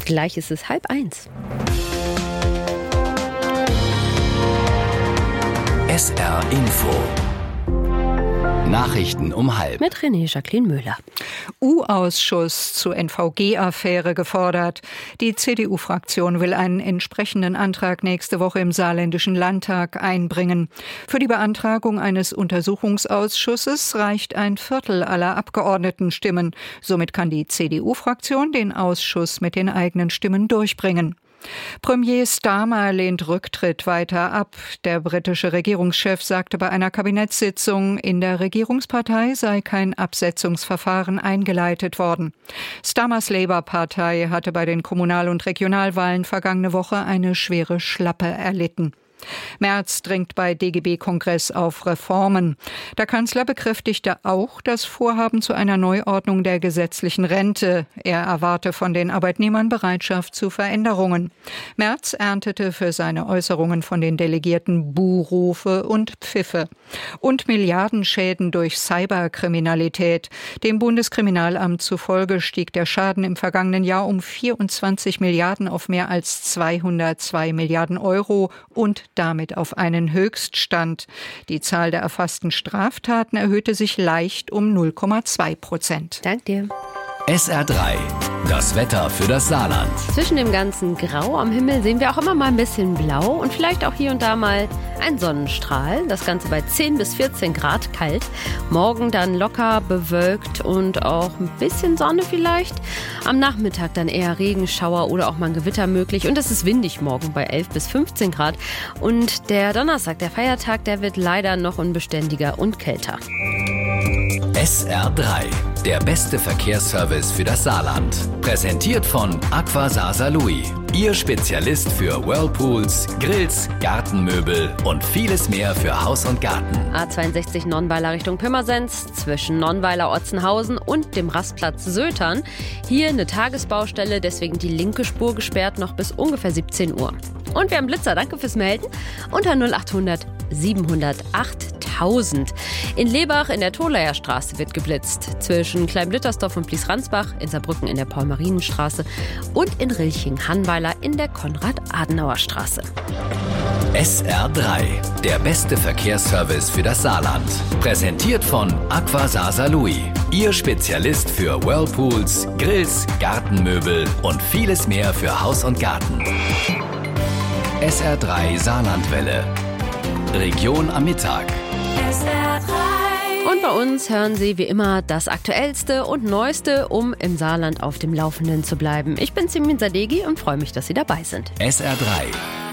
Gleich ist es 12:30. SR Info. Nachrichten um 12:30. Mit René Jacqueline Müller. U-Ausschuss zur NVG-Affäre gefordert. Die CDU-Fraktion will einen entsprechenden Antrag nächste Woche im Saarländischen Landtag einbringen. Für die Beantragung eines Untersuchungsausschusses reicht 1/4 aller Abgeordnetenstimmen. Somit kann die CDU-Fraktion den Ausschuss mit den eigenen Stimmen durchbringen. Premier Starmer lehnt Rücktritt weiter ab. Der britische Regierungschef sagte bei einer Kabinettssitzung, in der Regierungspartei sei kein Absetzungsverfahren eingeleitet worden. Starmers Labour-Partei hatte bei den Kommunal- und Regionalwahlen vergangene Woche eine schwere Schlappe erlitten. Merz dringt bei DGB-Kongress auf Reformen. Der Kanzler bekräftigte auch das Vorhaben zu einer Neuordnung der gesetzlichen Rente. Er erwarte von den Arbeitnehmern Bereitschaft zu Veränderungen. Merz erntete für seine Äußerungen von den Delegierten Buhrufe und Pfiffe. Und Milliardenschäden durch Cyberkriminalität. Dem Bundeskriminalamt zufolge stieg der Schaden im vergangenen Jahr um 24 Milliarden auf mehr als 202 Milliarden Euro und damit auf einen Höchststand. Die Zahl der erfassten Straftaten erhöhte sich leicht um 0,2%. Dank dir. SR3. Das Wetter für das Saarland. Zwischen dem ganzen Grau am Himmel sehen wir auch immer mal ein bisschen Blau und vielleicht auch hier und da mal ein Sonnenstrahl. Das Ganze bei 10 bis 14 Grad kalt. Morgen dann locker bewölkt und auch ein bisschen Sonne vielleicht. Am Nachmittag dann eher Regenschauer oder auch mal ein Gewitter möglich. Und es ist windig morgen bei 11 bis 15 Grad. Und der Donnerstag, der Feiertag, der wird leider noch unbeständiger und kälter. SR3. Der beste Verkehrsservice für das Saarland. Präsentiert von Aqua Saarlouis. Ihr Spezialist für Whirlpools, Grills, Gartenmöbel und vieles mehr für Haus und Garten. A62 Nonnweiler Richtung Pirmasens, zwischen Nonnweiler Otzenhausen und dem Rastplatz Sötern. Hier eine Tagesbaustelle, deswegen die linke Spur gesperrt noch bis ungefähr 17 Uhr. Und wir haben Blitzer, danke fürs Melden, unter 0800 708 1000. In Lebach in der Tholaer Straße wird geblitzt. Zwischen Kleinblittersdorf und Blies-Ransbach, in Saarbrücken in der Paul-Marienstraße und in Rilching-Hannweiler in der Konrad-Adenauer-Straße. SR3. Der beste Verkehrsservice für das Saarland. Präsentiert von Aqua Saarlouis. Ihr Spezialist für Whirlpools, Grills, Gartenmöbel und vieles mehr für Haus und Garten. SR3 Saarlandwelle. Region am Mittag. Und bei uns hören Sie wie immer das Aktuellste und Neueste, um im Saarland auf dem Laufenden zu bleiben. Ich bin Simin Sadeghi und freue mich, dass Sie dabei sind. SR3